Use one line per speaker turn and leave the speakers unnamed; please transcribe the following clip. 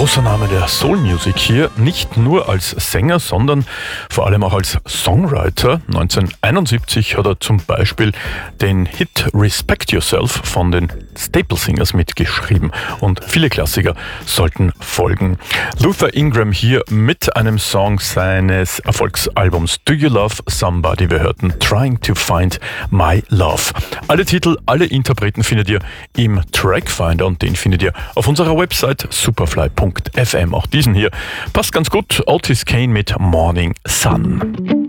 Großer Name der Soul Music hier, nicht nur als Sänger, sondern vor allem auch als Songwriter. 1971 hat er zum Beispiel den Hit Respect Yourself von den Staple Singers mitgeschrieben und viele Klassiker sollten folgen. Luther Ingram hier mit einem Song seines Erfolgsalbums Do You Love Somebody? Wir hörten Trying to Find My Love. Alle Titel, alle Interpreten findet ihr im Trackfinder und den findet ihr auf unserer Website superfly.fm. Auch diesen hier passt ganz gut. Otis Kane mit Morning Sun.